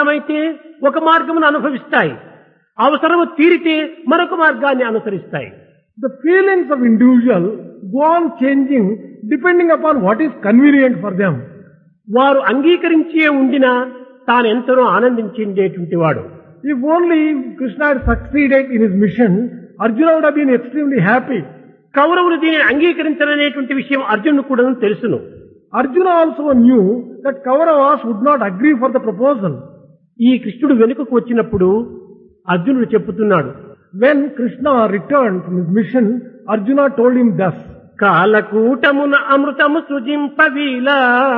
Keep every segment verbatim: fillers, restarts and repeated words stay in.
అవసరమైతే ఒక మార్గమును అనుభవిస్తాయి, అవసరము తీరితే మరొక మార్గాన్ని అనుసరిస్తాయి. The feelings of individual go on changing depending upon what is convenient for them. వారు అంగీకరించే ఉండినా తాను ఎంతనో ఆనందించేటువంటి వాడు. If only Krishna had succeeded in his mission, Arjuna would have been extremely happy. కౌరవులు దీనిని అంగీకరించాలనేటువంటి విషయం అర్జునుడు కూడా తెలుసును. Arjuna also knew that Kauravas would not agree for the proposal. ఈ కృష్ణుడు వెనుకకు వచ్చినప్పుడు అర్జునుడు చెప్పుతున్నాడు, When Krishna returned from his mission, Arjuna told him thus, కాలకూటమున అమృతము సృజింపవీలా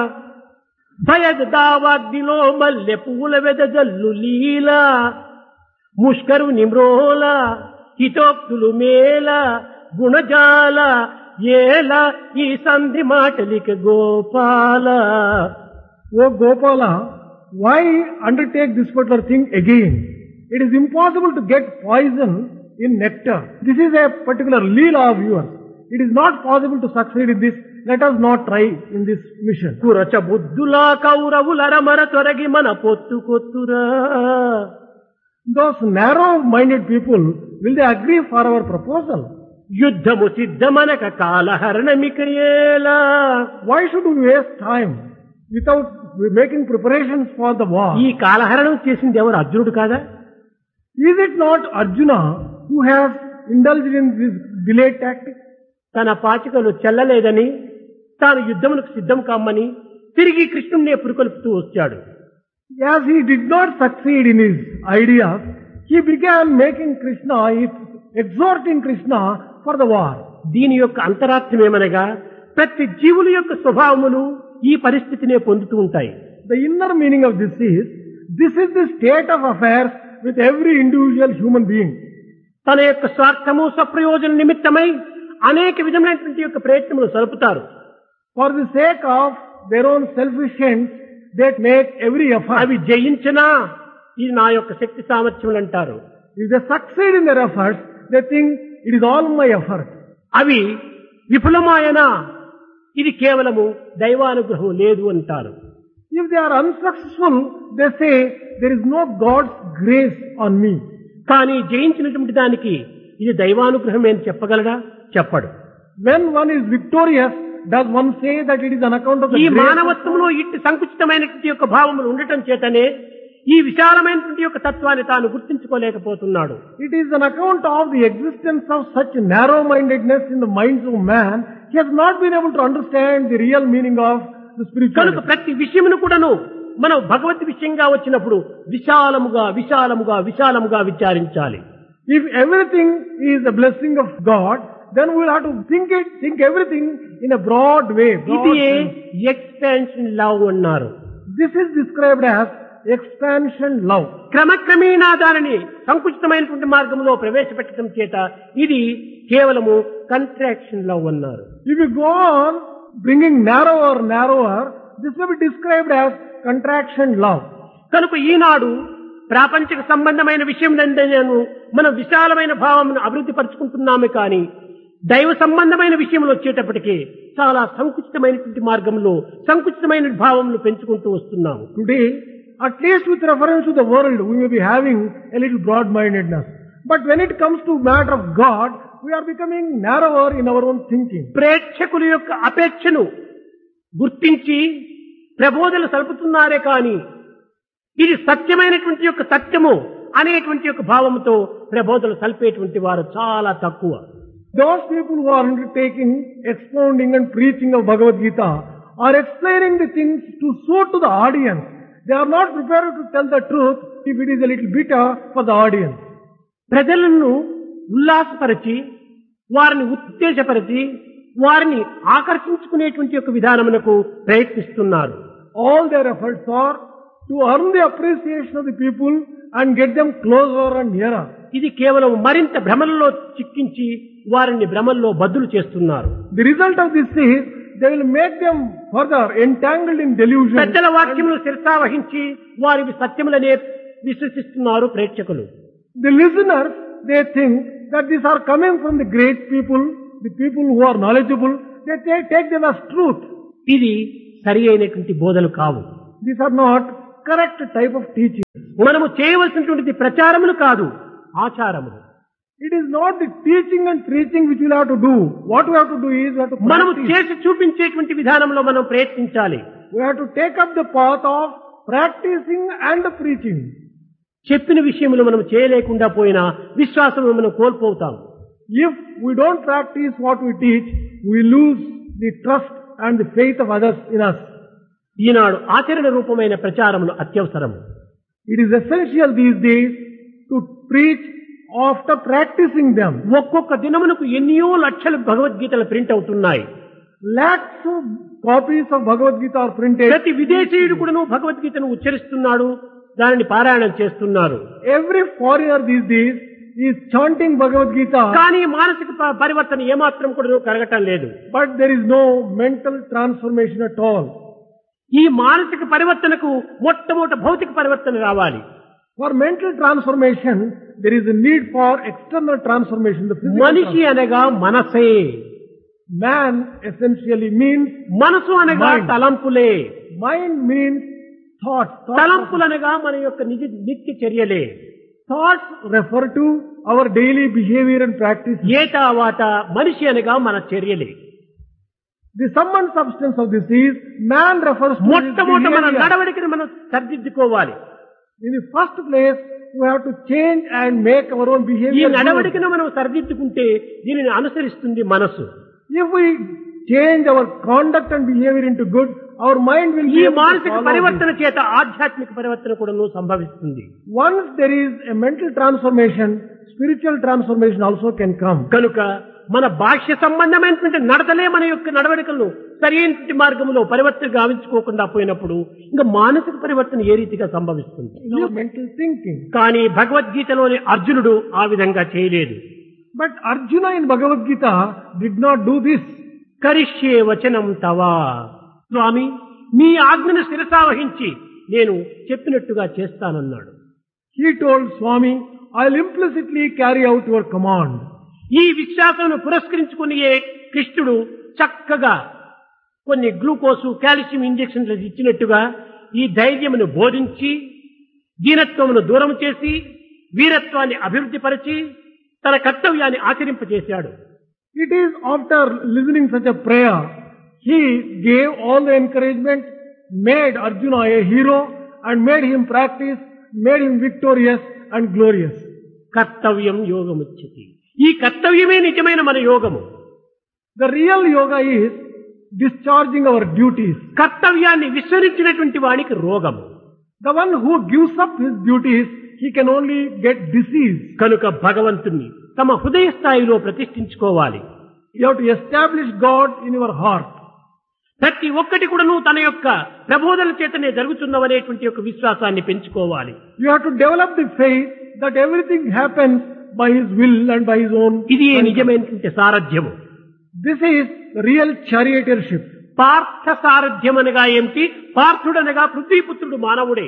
భయదావాగ్నిలో మల్లె పూల వెదజల్లు లీలా ముష్కరు నిమ్రోల హితోక్తులు మేల గుణజాల ఏల ఈ సంధి మాటలిక Gopala. O Gopala, why undertake this particular thing again? It is impossible to get poison in nectar. This is a particular leela of yours. It is not possible to succeed in this. Let us not try in this mission. కురచ బుద్ధులా కౌరవుల రమర తొరగి మన పొత్తు కొత్తురా. Those narrow-minded people, will they agree for our proposal? యుద్ధము సిద్ధమనక కాలహరణమికయేలా. Why should we waste time without making preparations for the war? ఈ కాలహరణం చేసింది ఎవరు? అర్జునుడు కాదా? Is it not Arjuna who has indulged in this delay tactic? తన పాచికలు చెల్లలేదని తాను యుద్ధములకు సిద్ధం కామ్మని తిరిగి కృష్ణుణ్ణే పురుకొల్పుతూ వచ్చాడు. As he did not succeed in his ideas, he began making Krishna, exhorting Krishna for the war. దీని యొక్క అంతరార్థం ఏమనగా ప్రతి జీవుల యొక్క స్వభావములు ఈ పరిస్థితినే పొందుతూ ఉంటాయి. The inner meaning of this is, this is the state of affairs with every individual human being. తన యొక్క స్వార్థము స్వప్రయోజన నిమిత్తమై అనేక విధమైనటువంటి యొక్క ప్రయత్నములు సలుపుతారు. For the sake of their own selfish ends, they make every effort. అవి జయించినా ఇది నా యొక్క శక్తి సామర్థ్యములు అంటారు. If they succeed in their efforts, they think it is all my effort. అవి విఫలమాయనా ఇది కేవలము దైవానుగ్రహం లేదు అంటారు. If they are unsuccessful, they say there is no God's grace on me. కానీ జయించినటువంటి దానికి ఇది దైవానుగ్రహమే అని చెప్పగలడా? చెప్పడు. When one is victorious, does one say that it is an account of the ఈ grace? మానవత్వంలో ఇట్టి సంకుచితమైనటువంటి యొక్క భావములు ఉండటం చేతనే ఈ విశాలమైనటువంటి యొక్క తత్వాన్ని తాను గుర్తించుకోలేకపోతున్నాడు. It is an account of the existence of such narrow-mindedness in the minds of man. He has not been able to understand the real meaning of the spiritual. కనుక ప్రతి విషయమును కూడాను మనం భగవత్ విషయంగా వచ్చినప్పుడు విశాలముగా విశాలముగా విశాలముగా విచారించాలి. If everything is a blessing of God, then we will have to think it, think everything in a broad way. broad ఇది sense. Expansion love అన్నారు. This is described as expansion love. క్రమక్రమేణా దానిని సంకుచితమైనటువంటి మార్గంలో ప్రవేశపెట్టడం చేత ఇది కేవలము కంట్రాక్షన్ లవ్ అన్నారు. If you go on bringing narrower, narrower, this may be described as contraction love. కనుక ఈనాడు ప్రాపంచిక సంబంధమైన విషయం నేను మనం విశాలమైన భావమును అభివృద్ధి పరుచుకుంటున్నామే కానీ దైవ సంబంధమైన విషయంలో వచ్చేటప్పటికీ చాలా సంకుచితమైనటువంటి మార్గంలో సంకుచితమైన భావమును పెంచుకుంటూ వస్తున్నాము. Today, at least with reference to the world, we may be having a little broad-mindedness. But when it comes to matter of God, we are becoming narrower in our own thinking. ప్రేక్షకుల యొక్క అపేక్షను గుర్తించి ప్రబోధనలు సలుపుతున్నారే కానీ ఇది సత్యమైనటువంటి యొక్క సత్యము అనేటువంటి యొక్క భావముతో ప్రబోధనలు సల్పేటువంటి వారు చాలా తక్కువ. Those people who are undertaking, expounding and preaching of Bhagavad Gita are explaining the things to suit to the audience. They are not prepared to tell the truth if it is a little bitter for the audience. ప్రజలను ఉల్లాసపరిచి వారిని ఉత్తేజపరిచి వారిని ఆకర్షించుకునేటువంటి యొక్క విధానమునకు ప్రయత్నిస్తున్నారు. All their efforts are to earn the appreciation of the people and get them closer and nearer. ఇది కేవలం మరింత భ్రమలలో చిక్కించి వారిని భ్రమల్లో బద్దులు చేస్తున్నారు. The result of this is they will make them further entangled in delusion. పెద్దల వాక్యములు శిరసావహించి వారి సత్యములనే విశ్వసిస్తున్నారు ప్రేక్షకులు. The listeners, they think that these are coming from the great people, the people who are knowledgeable. They take, take them as truth. ఇది సరి అయినటువంటి బోధలు కావు. These are not correct type of teaching. మనము చేయవలసినటువంటిది ప్రచారములు కాదు, ఆచారములు. It is not the teaching and preaching which we have to do. What we have to do is we have to మనము practice. చేసి చూపించేటువంటి విధానంలో మనం ప్రయత్నించాలి. We have to take up the path of practicing and preaching. చెప్పిన విషయములు మనం చేయలేకుండా పోయినా విశ్వాసం మనం కోల్పోతాం. If we don't practice what we teach, we lose the trust and the faith of others in us. ఈనాడు ఆచరణ రూపమైన ప్రచారములు అత్యవసరం. It is essential these days to preach after practicing them. ఒక్కొక్క దినమునకు ఎన్నో లక్షల భగవద్గీతలు ప్రింట్ అవుతున్నాయి. Lakhs of copies of Bhagavad Gita are printed. ప్రతి విదేశీయుడు కూడాను భగవద్గీతను ఉచ్చరిస్తున్నాడు, దానిని పారాయణం చేస్తున్నారు. Every foreigner these days is chanting Bhagavad Gita, కానీ మానసిక ప- పరివర్తన ఏమాత్రం కూడా కలగటం లేదు. but there is no mental transformation at all. ఈ మానసిక పరివర్తనకు మొట్టమొదటి భౌతిక పరివర్తన రావాలి. For mental transformation, there is a need for external transformation. The physical మనిషి అనగా మనసే, transformation. Man essentially means మనసు అనగా Mind. తలంపులే, mind means thoughts. Thoughts, తలంపులనగా మన యొక్క నిజ నిత్య చర్యలే. thoughts refer to our daily behavior and practice. ఏటావాట మనిషి అనగా మన చర్యలే. The sum and substance of this is man refers to his మొట్టమొదట మన behavior. నడవడికను మనం సరిదిద్దుకోవాలి. In the first place, we have to change and make our own ఈ behavior good. నడవడికను మనం సరిదిద్దుకుంటే దీనిని అనుసరిస్తుంది మనసు. If we change our conduct and behavior into good, our mind will ఈ be able to మానసిక follow పరివర్తన this. చేత ఆధ్యాత్మిక పరివర్తన కూడాను సంభవిస్తుంది. Once there is a mental transformation, spiritual transformation also can come. కనుక మన బాహ్య సంబంధమైనటువంటి నడతలే మన యొక్క నడవడికలను సరైనటువంటి మార్గంలో పరివర్తన గావించుకోకుండా పోయినప్పుడు ఇంకా మానసిక పరివర్తన ఏ రీతిగా సంభవిస్తుంది. In our mental thinking. కానీ భగవద్గీతలోని అర్జునుడు ఆ విధంగా చేయలేదు. But Arjuna in Bhagavad Gita did not do this. కరిష్యే వచనం తవా, స్వామి మీ ఆజ్ఞను శిరసావహించి నేను చెప్పినట్టుగా చేస్తానన్నాడు. He told Swami, I'll implicitly carry out your command. ఈ విశ్వాసమును పురస్కరించుకుని కృష్ణుడు చక్కగా కొన్ని గ్లూకోసు కాల్షియం ఇంజెక్షన్లు ఇచ్చినట్టుగా ఈ ధైర్యమును బోధించి దీనత్వమును దూరం చేసి వీరత్వాన్ని అభివృద్ధిపరిచి తన కర్తవ్యాన్ని ఆచరింపజేశాడు. It is after listening such a prayer, he gave all the encouragement, made Arjuna a hero and made him practice, made him victorious and glorious. కర్తవ్యం యోగముచ్యతి. ఈ కర్తవ్యమే నిజమైన మన యోగము. The real yoga is discharging our duties. కర్తవ్యాన్ని విస్మరించినటువంటి వానికి రోగము. The one who gives up his duties, he can only get disease. కనుక భగవంతుణ్ణి తమ హృదయ స్థాయిలో ప్రతిష్ఠించుకోవాలి. You have to establish God in your heart. ప్రతి ఒక్కటి కూడాను తన యొక్క ప్రబోధన చేతనే జరుగుతున్నవనేటువంటి యొక్క విశ్వాసాన్ని పెంచుకోవాలి. You have to develop the faith that everything happens by his will and by his own. ఇది నిజమైనటువంటి సారథ్యము. This is real charioteership. Partha సారథ్యం అనగా ఏమిటి? పార్థుడనగా పృథ్వీపుత్రుడు మానవుడే.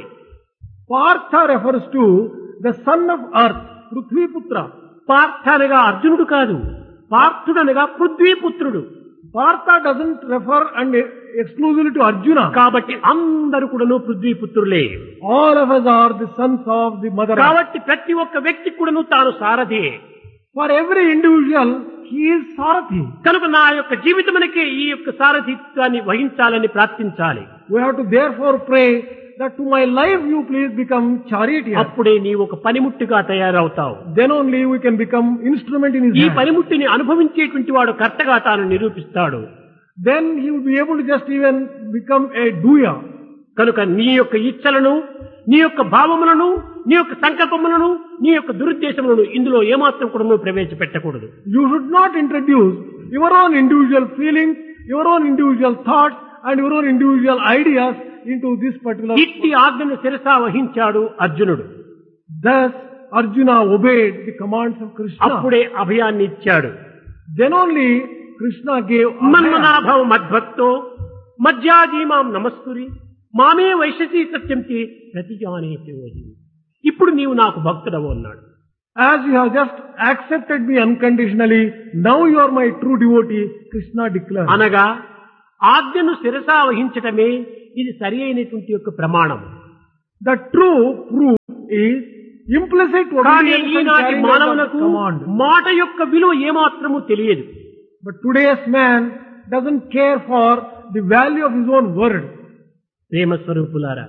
Partha refers to the son of earth, Prithviputra. Partha అనగా అర్జునుడు కాదు, పార్థుడనగా పృథ్వీపుత్రుడు. Partha doesn't refer and exclusively to Arjuna. కాబట్టి అందరూ కూడాను పృథ్వీపుత్రులే. All of us are the sons of the mother earth. కాబట్టి ప్రతి ఒక్క వ్యక్తి కూడాను తాను సారథి. For every individual, he is Sarathi. కనుక నా యొక్క జీవితమునకే ఈ యొక్క సారథిత్వాన్ని వహించాలని ప్రార్థించాలి. We have to therefore pray that to my life you please become charioteer. అప్పుడే నీ ఒక పనిముట్టుగా తయారవుతావు. Then only we can become instrument in his ఈ hand. పనిముట్టిని అనుభవించేటువంటి వాడు కర్తగా తాను నిరూపిస్తాడు. Then he will be able to just even become a doer. కనుక నీ యొక్క ఇచ్చలను, నీ యొక్క భావములను, నీ యొక్క సంకల్పములను, నీ యొక్క దురుద్దేశములను ఇందులో ఏమాత్రం కూడా నువ్వు ప్రవేశపెట్టకూడదు. You should not introduce your own individual feelings, your own individual thoughts and your own individual ideas into this particular. ఇట్టి ఆజ్ఞను శిరసా వహించాడు అర్జునుడు. Thus Arjuna obeyed the commands of Krishna. అప్పుడే అభయాన్ని ఇచ్చాడు. Then only Krishna gave మన్మనాభవ మద్భక్తో మధ్యాజీమాం నమస్కురి మామే వైశసీ సత్యంతి ప్రతిజానేతి. ఇప్పుడు నీవు నాకు భక్తుడవు అన్నాడు. As you have just accepted me unconditionally, now you are my true devotee, Krishna declared. అనగా ఆజ్ఞను శిరసా వహించటమే ఇది సరి అయినటువంటి యొక్క ప్రమాణం. The true proof is implicit కానీ obedience and ఈనాటి carrying out of మానవులకు command. మాట యొక్క విలువ ఏమాత్రము తెలియదు. But today's man doesn't care for the value of his own word. ప్రేమ స్వరూపులారా,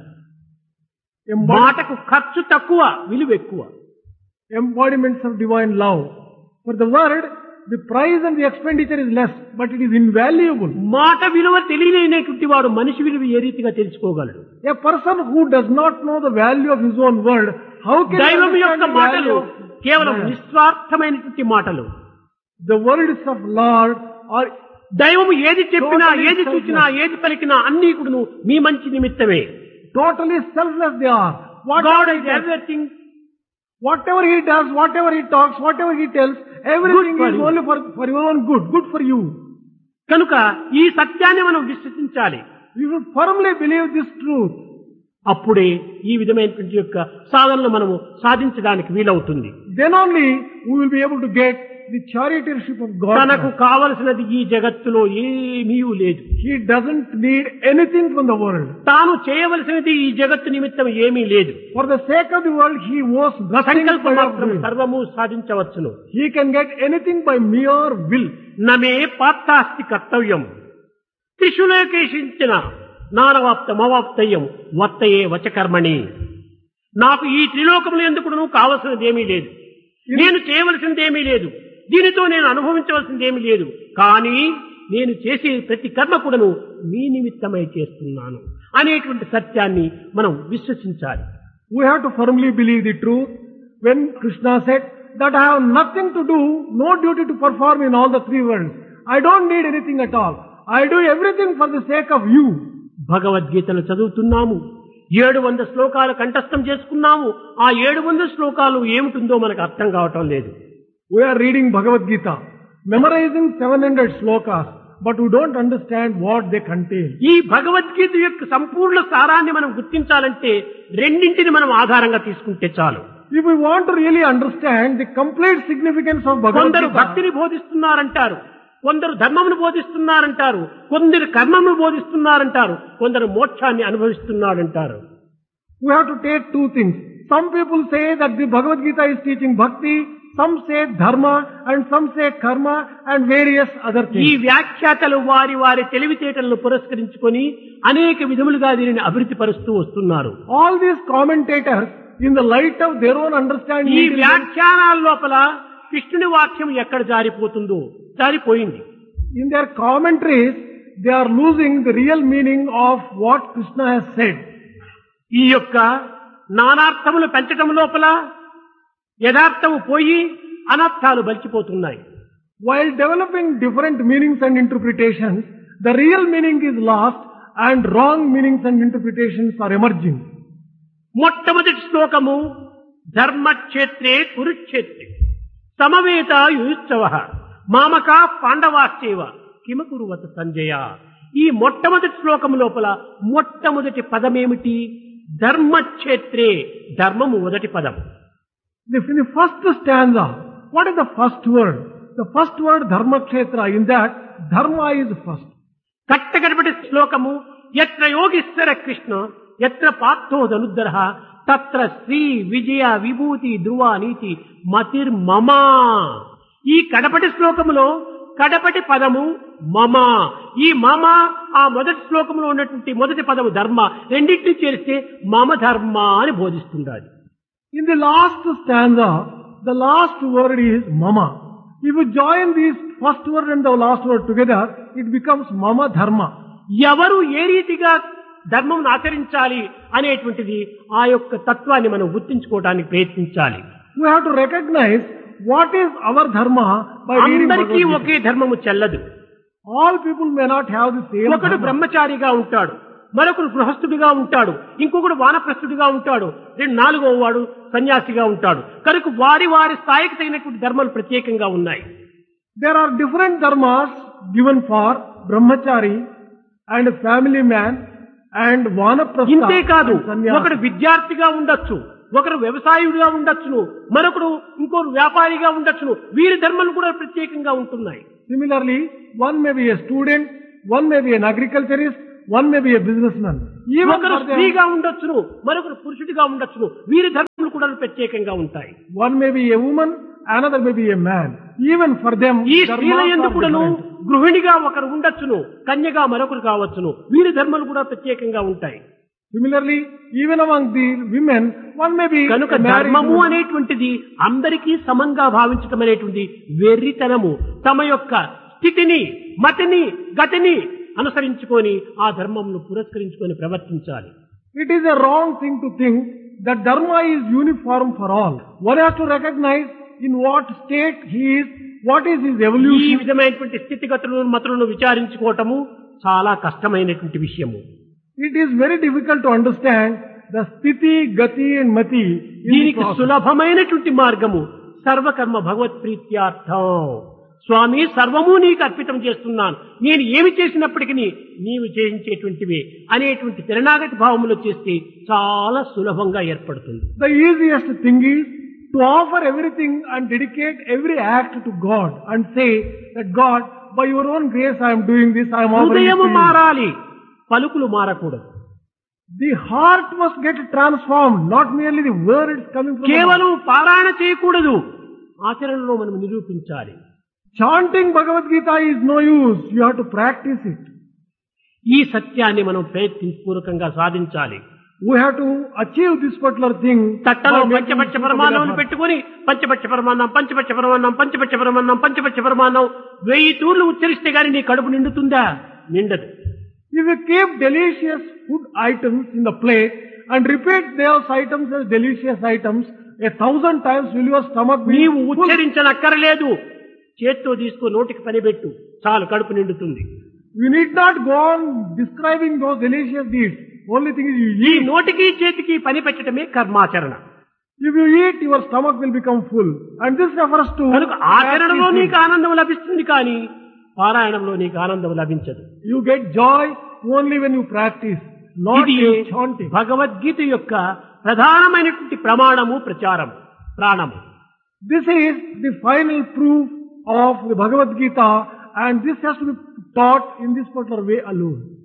Embod- మాటకు ఖర్చు తక్కువ, విలువ ఎక్కువ. embodiments of divine love. For the word, the price and the expenditure is less, but it is invaluable. మాట విలువ తెలియలేనటువంటి వాడు మనిషి విలువ ఏ రీతిగా తెలుసుకోగలడు? A person who does not know the value of his own word, how can he దైవం understand యొక్క the మాటలు value of కేవలం man? నిస్వార్థమైనటువంటి మాటలు. The words of Lord are దైవం ఏది చెప్పినా, Totally ఏది selfless. చూచినా, ఏది పలికినా అన్ని కూడా మీ మంచి నిమిత్తమే. totally selfless they are. God Whatever is he does, everything. whatever he does, whatever he talks, whatever he tells, everything Good for is you. only for, for your own good, good for you. కనుక ఈ సత్యాన్ని మనం విశ్వసించాలి. You should firmly believe this truth. అప్పుడే ఈ విధమైనటువంటి యొక్క సాధనలు మనము సాధించడానికి వీలవుతుంది. Then only we will be able to get the charioteership of God. తనకు కావలసినది ఈ జగత్తులో ఏమీ లేదు. He doesn't need anything from the world. తాను చేయవలసినది ఈ జగత్తు నిమిత్తం ఏమీ లేదు. For the sake of the world, he owes nothing సంకల్ప but of మాత్రం will. సర్వము సాధించవచ్చును. He can get anything by mere will. నమే పాత్తాస్తి కర్తవ్యం త్రిశూలకేషించిన నానవాప్తమవాప్తయ్యం వర్తయే వచకర్మణి. నాకు ఈ త్రిలోకములు ఎందుకు కావలసినది ఏమీ లేదు, నేను చేయవలసింది ఏమీ లేదు, దీనితో నేను అనుభవించవలసింది ఏమీ లేదు. కానీ నేను చేసే ప్రతి కర్మ కూడాను మీ నిమిత్తమై చేస్తున్నాను అనేటువంటి సత్యాన్ని మనం విశ్వసించాలి. We have to firmly believe the truth. When Krishna said that I have nothing to do, no duty to perform in all the three worlds. I don't need anything at all. I do everything for the sake of you. భగవద్గీతను చదువుతున్నాము, ఏడు వంద శ్లోకాలు కంఠస్థం చేసుకున్నాము. ఆ ఏడు వంద శ్లోకాలు ఏమిటిందో మనకు అర్థం కావటం లేదు. We are reading Bhagavad Gita, memorizing seven hundred slokas, but we don't understand what they contain. ఈ భగవద్గీత యొక్క సంపూర్ణ సారాన్ని మనం గుర్తించాలంటే రెండింటిని మనం ఆధారంగా తీసుకుంటే చాలు. If we want to really understand the complete significance of Bhagavad కొందరు Gita, భక్తిని బోధిస్తున్నారంటారు, కొందరు ధర్మమును బోధిస్తున్నారంటారు, కొందరు కర్మమును బోధిస్తున్నారంటారు, కొందరు మోక్షాన్ని అనుభవిస్తున్నారంటారు. we have to take two things. Some people say that the Bhagavad Gita is teaching bhakti, some say dharma, and some say karma, and various other ఈ things. వ్యాఖ్యాతలు వారి వారి తెలివితేటలను పురస్కరించుకొని అనేక విధములుగా దీనిని అభివృద్ధి పరుస్తూ వస్తున్నారు. All these commentators, in the light of their own understanding, ఈ వ్యాఖ్యానాల లోపల కృష్ణుని వాక్యం ఎక్కడ జారిపోతుందో జారిపోయింది. in their commentaries, they are losing the real meaning of what Krishna has said. ఈ యొక్క నానార్థములు పెంచటం లోపల యథార్థము పోయి అనర్థాలు బలిచిపోతున్నాయి. While developing different meanings and interpretations, the real meaning is lost and wrong meanings and interpretations are emerging. మొట్టమొదటి శ్లోకము ధర్మక్షేత్రే కురుక్షేత్రే సమవేత యుయుత్సవ మామక పాండవాశ్చేవ కిమకురువత సంజయ. ఈ మొట్టమొదటి శ్లోకము లోపల మొట్టమొదటి పదమేమిటి? ధర్మక్షేత్రే, ధర్మము మొదటి పదం. The, in the first stanza, what is the first word? The first word dharma kshetra. In that, dharma is first. కట్టగడపటి శ్లోకము ఎత్ర యోగీశ్వర కృష్ణ ఎత్ర పార్థో ధనుద్ధర తత్ర శ్రీ విజయ విభూతి ధ్రువ నీతి మతిర్మమా. ఈ కడపటి శ్లోకములో కడపటి పదము మమ. ఈ మమ ఆ మొదటి శ్లోకంలో ఉన్నటువంటి మొదటి పదము ధర్మ, రెండింటిని చేరిస్తే మమ ధర్మ అని బోధిస్తుండాలి. In the last stanza, the last word is mama. If you join these first word and the last word together, it becomes mama dharma. ఎవరు ఏ రీతిగా ధర్మం ఆచరించాలి అనేటువంటిది ఆ యొక్క తత్వాన్ని మనం గుర్తించుకోవడానికి ప్రయత్నించాలి. We have to recognize what is our dharma by reading అందరికీ Bhagavad ఒకే Gita. ధర్మము చెల్లదు. All people may not have the same ఒకడు dharma. బ్రహ్మచారిగా ఉంటాడు, మరొకడు గృహస్థుడిగా ఉంటాడు, ఇంకొకడు వానప్రస్థుడిగా ఉంటాడు, రెండు నాలుగో వాడు సన్యాసిగా ఉంటాడు. కనుక వారి వారి స్థాయికి తగినటువంటి ధర్మాలు ప్రత్యేకంగా ఉన్నాయి. There are different dharmas given for brahmachari and family man and vanaprastha ఇంతే కాదు, and sannyasi. ఒకడు విద్యార్థిగా ఉండొచ్చు, ఒకరు వ్యవసాయుడిగా ఉండొచ్చును, మరొకడు ఇంకొకరు వ్యాపారిగా ఉండొచ్చును. వీరి ధర్మాలు కూడా ప్రత్యేకంగా ఉంటున్నాయి. Similarly, one may be a student, one may be an agriculturist, one may be a businessman. Even ఒకరు for them, స్త్రీగా ఉండొచ్చును, మరొకరు పురుషుడిగా ఉండొచ్చును. వీరి ధర్మములు కూడా ప్రత్యేకంగా ఉంటాయి. one may be a woman, another may be a man. Even for them, ఈ dharmas స్త్రీల are యందు కూడాను different. గృహిణిగా ఒకరు ఉండొచ్చును, కన్యగా మరొకరు కావచ్చును. వీరి ధర్మాలు కూడా ప్రత్యేకంగా ఉంటాయి. Similarly, even among the women, one may be కనుక a married ధర్మము woman. అనేటువంటిది అందరికీ సమంగా భావించటం అనేటువంటి వెర్రితనము. తమ యొక్క స్థితిని, మతిని, గతిని అనుసరించుకొని ఆ ధర్మమును పురస్కరించుకొని ప్రవర్తించాలి. It is a wrong thing to think that dharma is uniform for all. One has to recognize in what state he is, what is his ఈ evolution. విధమైనటువంటి స్థితిగతులను మతులను విచారించుకోవటము చాలా కష్టమైనటువంటి విషయము. It is very difficult to understand the sthiti, gati and mati in the దీనికి process. సులభమైనటువంటి మార్గము సర్వకర్మ భగవత్ ప్రీత్యార్థం. స్వామి, సర్వము నీకు అర్పితం చేస్తున్నాను, నేను ఏమి చేసినప్పటికీ నీవు చేయించేటువంటివే అనేటువంటి శరణాగతి భావములో చేస్తే చాలా సులభంగా ఏర్పడుతుంది. The easiest thing is to offer everything and dedicate every act to God and say that God, by your own grace I am doing this, I am offering it హృదయము to you. మారాలి, పలుకులు మారకూడదు. The heart must get transformed, not merely the words coming from the mouth. కేవలం పారాయణ చేయకూడదు, ఆచరణలో మనం నిరూపించాలి. Chanting Bhagavad Gita is no use, you have to practice it. ఈ సత్యాన్ని మనం ప్రయత్నపూర్వకంగా సాధించాలి. We have to achieve this particular thing. తట్టలో by making పంచపక్ష suitable పరమాణాలను effort. పెట్టుకుని పంచపక్ష పరమాన్నం పంచపక్ష పరమాన్నం పంచపక్ష పరమాన్నం పంచపక్ష పరమాన్నం వెయ్యి తూర్లు ఉచ్చరిస్తే గాని నీ కడుపు నిండుతుందా? నిండదు. If you keep delicious food items in the plate and repeat those items as delicious items a thousand times, will your stomach be నీవు full? ఉచ్చరించనక్కరలేదు, చేత్తో తీసుకో, నోటికి పని పెట్టు, చాలు, కడుపు నిండుతుంది. You need not go on describing those delicious deeds. Only thing is you ఈ eat. నోటికి చేతికి పని పెట్టడమే కర్మాచరణ. If you eat, your stomach will become full. And this refers to కనుక ఆచరణలో practicing. నీకు ఆనందం లభిస్తుంది, కానీ పారాయణంలో నీకు ఆనందం లభించదు. You get joy only when you practice, not ఇది in chanting. భగవద్గీత యొక్క ప్రధానమైనటువంటి ప్రమాణము, ప్రచారం, ప్రాణము. This is the final proof of the Bhagavad Gita, and this has to be taught in this particular way alone.